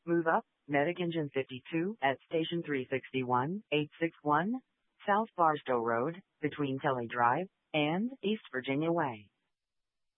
Move up, Medic Engine 52 at Station 361, 861, South Barstow Road, between Kelly Drive and East Virginia Way.